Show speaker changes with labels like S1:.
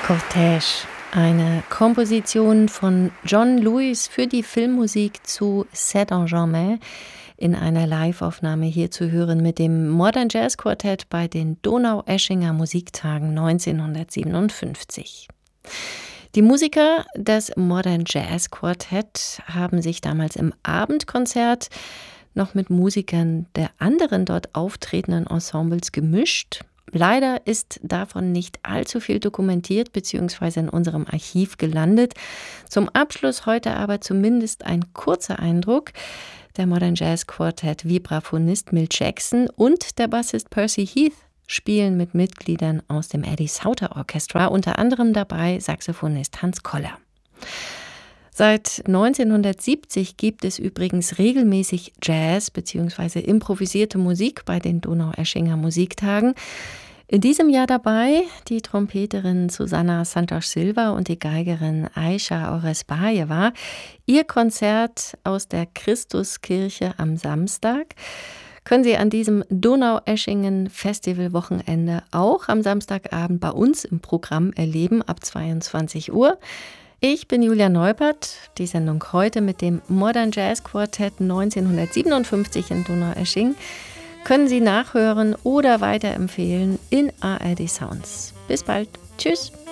S1: Cortège, eine Komposition von John Lewis für die Filmmusik zu C'est en Germain, in einer Liveaufnahme hier zu hören mit dem Modern Jazz Quartett bei den Donaueschinger Musiktagen 1957. Die Musiker des Modern Jazz Quartett haben sich damals im Abendkonzert noch mit Musikern der anderen dort auftretenden Ensembles gemischt. Leider ist davon nicht allzu viel dokumentiert bzw. in unserem Archiv gelandet. Zum Abschluss heute aber zumindest ein kurzer Eindruck. Der Modern Jazz Quartett Vibraphonist Milt Jackson und der Bassist Percy Heath spielen mit Mitgliedern aus dem Eddie Sauter Orchestra, unter anderem dabei Saxophonist Hans Koller. Seit 1970 gibt es übrigens regelmäßig Jazz bzw. improvisierte Musik bei den Donaueschinger Musiktagen. In diesem Jahr dabei die Trompeterin Susana Santos Silva und die Geigerin Aisha Oresbajewa. Ihr Konzert aus der Christuskirche am Samstag können Sie an diesem Donaueschingen Festivalwochenende auch am Samstagabend bei uns im Programm erleben ab 22 Uhr. Ich bin Julia Neupert. Die Sendung heute mit dem Modern Jazz Quartett 1957 in Donaueschingen können Sie nachhören oder weiterempfehlen in ARD Sounds. Bis bald. Tschüss.